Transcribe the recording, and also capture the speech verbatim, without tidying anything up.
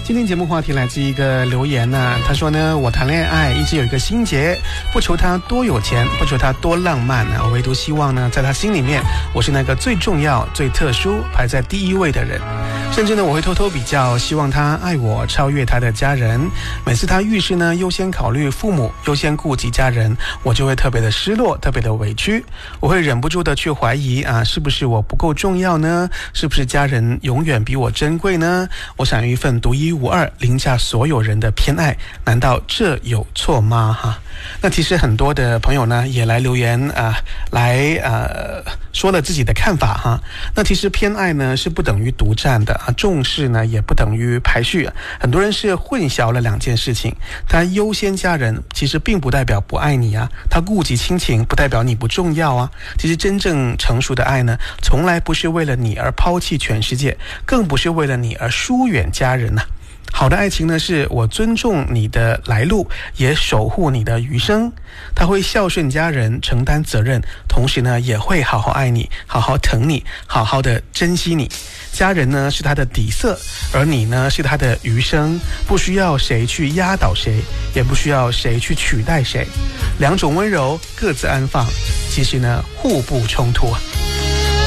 今天节目话题来自一个留言呢、啊，他说呢，我谈恋爱一直有一个心结，不求他多有钱，不求他多浪漫啊，我唯独希望呢，在他心里面，我是那个最重要、最特殊、排在第一位的人。甚至呢，我会偷偷比较，希望他爱我超越他的家人。每次他遇事呢，优先考虑父母，优先顾及家人，我就会特别的失落，特别的委屈。我会忍不住的去怀疑啊，是不是我不够重要呢？是不是家人永远比我珍贵呢？我想要一份独一无二、凌驾所有人的偏爱，难道这有错吗？哈，那其实很多的朋友呢也来留言啊、呃，来呃说了自己的看法哈。那其实偏爱呢是不等于独占的啊，重视呢也不等于排序啊。很多人是混淆了两件事情，他优先家人其实并不代表不爱你啊，他顾及亲情不代表你不重要啊。其实真正成熟的爱呢，从来不是为了你而抛弃全世界，更不是为了你而疏远家人呐、啊。好的爱情呢，是我尊重你的来路，也守护你的余生。他会孝顺家人，承担责任，同时呢，也会好好爱你，好好疼你，好好的珍惜你。家人呢是他的底色，而你呢是他的余生，不需要谁去压倒谁，也不需要谁去取代谁。两种温柔各自安放，其实呢互不冲突啊。